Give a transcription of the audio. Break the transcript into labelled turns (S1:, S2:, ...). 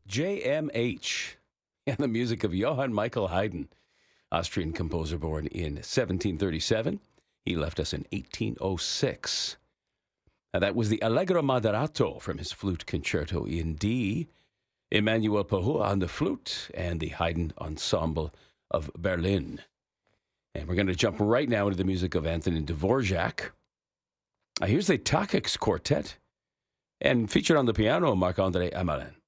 S1: JMH, and the music of Johann Michael Haydn, Austrian composer born in 1737. He left us in 1806. Now, that was the Allegro Moderato from his flute concerto in D, Emmanuel Pahou on the flute, and the Haydn Ensemble of Berlin. And we're going to jump right now into the music of Antonin Dvorak. Here's the Takix Quartet, and featured on the piano, Marc-André Hamelin.